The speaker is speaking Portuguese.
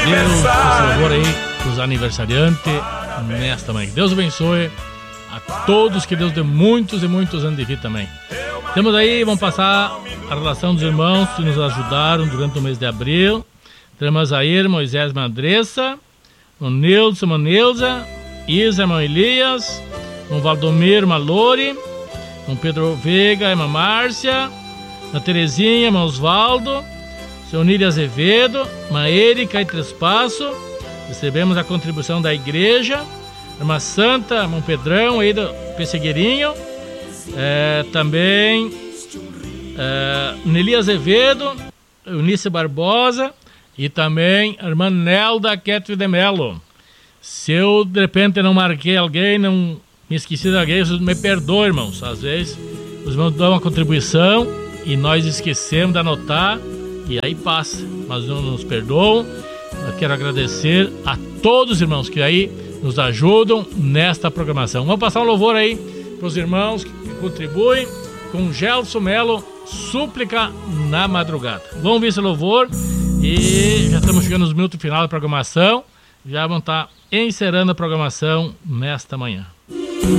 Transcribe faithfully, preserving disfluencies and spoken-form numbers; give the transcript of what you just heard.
Deus, esse louvor aí dos aniversariantes nesta manhã. Que Deus abençoe a todos, que Deus dê muitos e muitos anos de vida também. Temos aí, vamos passar a relação dos irmãos que nos ajudaram durante o mês de abril. Temos aí Moisés e Andressa, o Nilson, a Neuza, Isa, irmão Elias, o Valdomiro, irmã Lore, o Pedro Veiga, irmã Márcia, a Terezinha, irmão Osvaldo, o seu Nírio Azevedo, irmã Erika e Trespasso. Recebemos a contribuição da igreja, irmã Santa, irmão Pedrão, aí do Pessegueirinho, é, também é, Nelly Azevedo, Eunice Barbosa e também a irmã Nelda Ketri de Melo. Se eu de repente não marquei alguém, não me esqueci de alguém, me perdoe, irmãos. Às vezes os irmãos dão uma contribuição e nós esquecemos de anotar e aí passa, mas não nos perdoam. Eu quero agradecer a todos os irmãos que aí nos ajudam nesta programação. Vamos passar um louvor aí para os irmãos que contribuem com Gelson Melo, Súplica na Madrugada. Vamos ver esse louvor e já estamos chegando nos minutos final da programação. Já vamos estar encerrando a programação nesta manhã.